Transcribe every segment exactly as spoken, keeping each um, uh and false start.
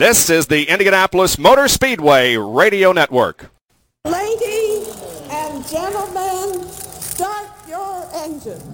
This is the Indianapolis Motor Speedway Radio Network. Ladies and gentlemen, start your engines.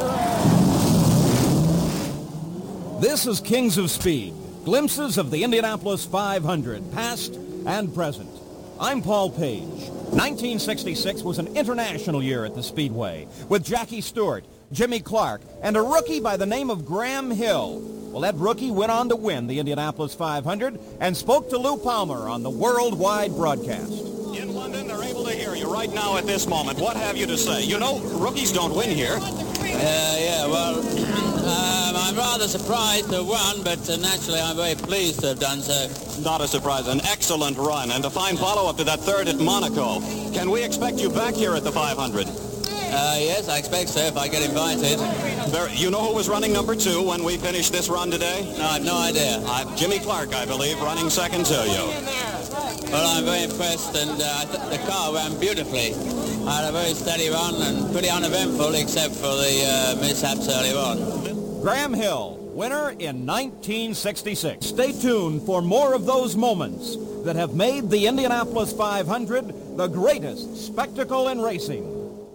This is Kings of Speed, glimpses of the Indianapolis five hundred, past and present. I'm Paul Page. nineteen sixty-six was an international year at the Speedway, with Jackie Stewart, Jimmy Clark, and a rookie by the name of Graham Hill. Well, that rookie went on to win the Indianapolis five hundred and spoke to Lou Palmer on the worldwide broadcast. In London, they're able to hear you right now at this moment. What have you to say? You know, rookies don't win here. Uh, yeah, well, um, I'm rather surprised to have won, but uh, naturally I'm very pleased to have done so. Not a surprise. An excellent run and a fine follow-up to that third at Monaco. Can we expect you back here at the five hundred? Uh, yes, I expect so if I get invited. There, you know who was running number two when we finished this run today? No, I have no idea. Uh, Jimmy Clark, I believe, running second to you. Well, I'm very impressed, and uh, I th- the car ran beautifully. I had a very steady run and pretty uneventful, except for the uh, mishaps earlier on. Graham Hill, winner in nineteen sixty-six. Stay tuned for more of those moments that have made the Indianapolis five hundred the greatest spectacle in racing.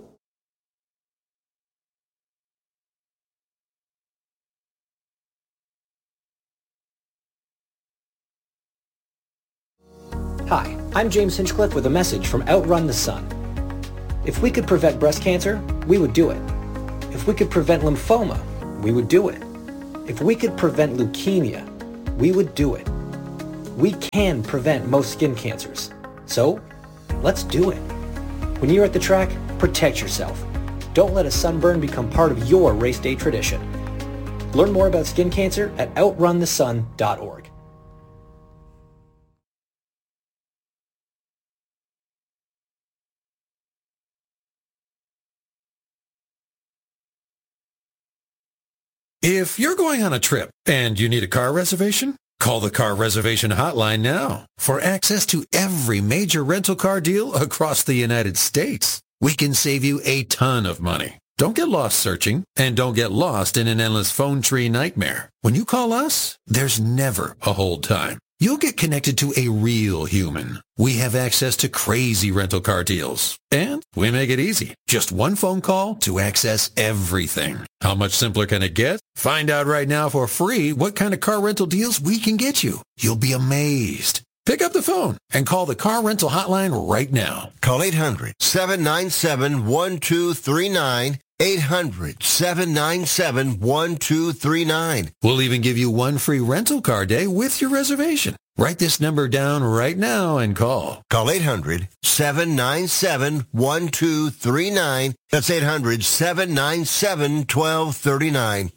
Hi, I'm James Hinchcliffe with a message from Outrun the Sun. If we could prevent breast cancer, we would do it. If we could prevent lymphoma, we would do it. If we could prevent leukemia, we would do it. We can prevent most skin cancers. So, let's do it. When you're at the track, protect yourself. Don't let a sunburn become part of your race day tradition. Learn more about skin cancer at outrun the sun dot org. If you're going on a trip and you need a car reservation, call the Car Reservation Hotline now for access to every major rental car deal across the United States. We can save you a ton of money. Don't get lost searching, and don't get lost in an endless phone tree nightmare. When you call us, there's never a hold time. You'll get connected to a real human. We have access to crazy rental car deals, and we make it easy. Just one phone call to access everything. How much simpler can it get? Find out right now for free what kind of car rental deals we can get you. You'll be amazed. Pick up the phone and call the Car Rental Hotline right now. Call eight hundred, seven nine seven, one two three nine. eight hundred, seven nine seven, one two three nine. We'll even give you one free rental car day with your reservation. Write this number down right now and call. Call eight hundred, seven nine seven, one two three nine. That's eight hundred, seven nine seven, one two three nine.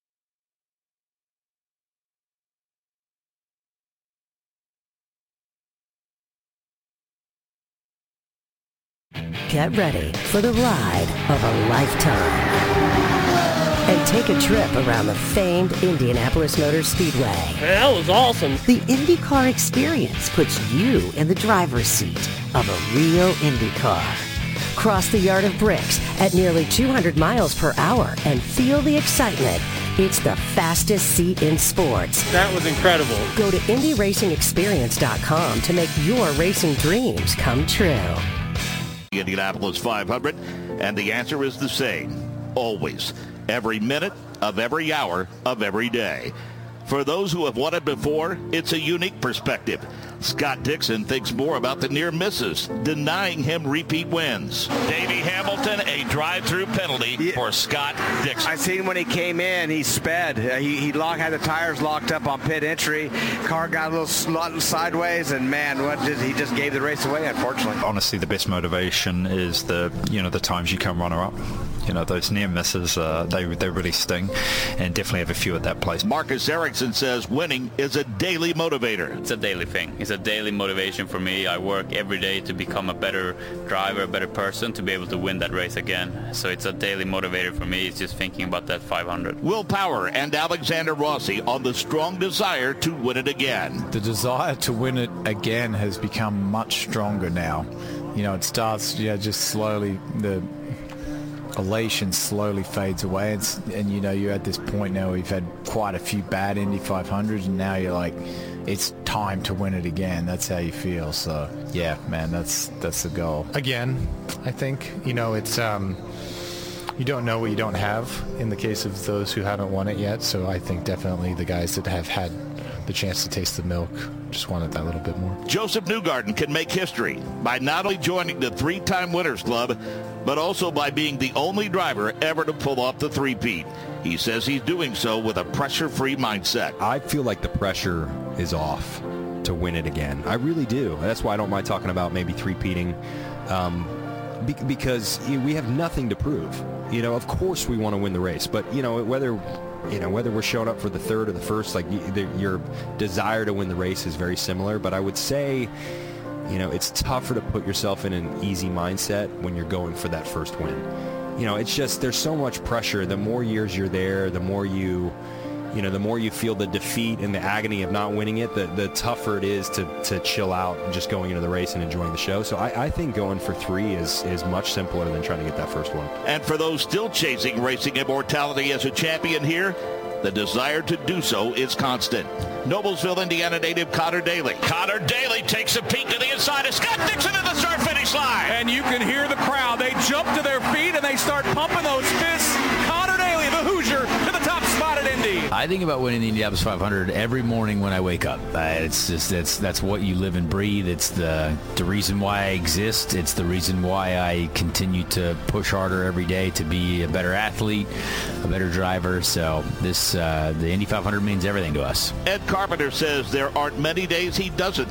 Get ready for the ride of a lifetime and take a trip around the famed Indianapolis Motor Speedway. That was awesome. The IndyCar experience puts you in the driver's seat of a real Indy car. Cross the yard of bricks at nearly two hundred miles per hour and feel the excitement. It's the fastest seat in sports. That was incredible. Go to Indy Racing Experience dot com to make your racing dreams come true. Indianapolis five hundred, and the answer is the same. Always. Every minute of every hour of every day. For those who have won it before, it's a unique perspective. Scott Dixon thinks more about the near misses, denying him repeat wins. Davey Hamilton, a drive-through penalty yeah. for Scott Dixon. I seen when he came in, he sped. Uh, he he locked, had the tires locked up on pit entry. Car got a little sl- sideways, and man, what did he just gave the race away? Unfortunately. Honestly, the best motivation is the you know the times you come runner-up. You know, those near misses, uh, they they really sting, and definitely have a few at that place. Marcus Ericsson says winning is a daily motivator. It's a daily thing. It's a daily motivation for me. I work every day to become a better driver, a better person, to be able to win that race again. So it's a daily motivator for me. It's just thinking about that five hundred. Will Power and Alexander Rossi on the strong desire to win it again. The desire to win it again has become much stronger now. You know, it starts, yeah, just slowly, the elation slowly fades away, and, and you know, you're at this point now where you've had quite a few bad Indy five hundreds, and now you're like, it's time to win it again. That's how you feel. So yeah, man, that's that's the goal. Again, I think, you know, it's um, you don't know what you don't have in the case of those who haven't won it yet. So I think definitely the guys that have had the chance to taste the milk just wanted that little bit more. Joseph Newgarden can make history by not only joining the three-time Winners Club, but also by being the only driver ever to pull off the three-peat. He says he's doing so with a pressure-free mindset. I feel like the pressure is off to win it again. I really do. That's why I don't mind talking about maybe three-peating, um, be- because we have nothing to prove. You know, of course we want to win the race, but, you know, whether... You know, whether we're showing up for the third or the first, like your desire to win the race is very similar. But I would say, you know, it's tougher to put yourself in an easy mindset when you're going for that first win. You know, it's just there's so much pressure. The more years you're there, the more you, you know, the more you feel the defeat and the agony of not winning it, the, the tougher it is to, to chill out and just going into the race and enjoying the show. So I, I think going for three is, is much simpler than trying to get that first one. And for those still chasing racing immortality as a champion here, the desire to do so is constant. Noblesville, Indiana native Connor Daly. Connor Daly takes a peek to the inside of Scott Dixon at the start-finish line. And you can hear the crowd. They jump to their feet and they start pumping those fists. Connor Daly, the Hoosier, to the top spot at Indy. I think about winning the Indianapolis five hundred every morning when I wake up. Uh, it's just that's that's what you live and breathe. It's the the reason why I exist. It's the reason why I continue to push harder every day to be a better athlete, a better driver. So this uh, the Indy five hundred means everything to us. Ed Carpenter says there aren't many days he doesn't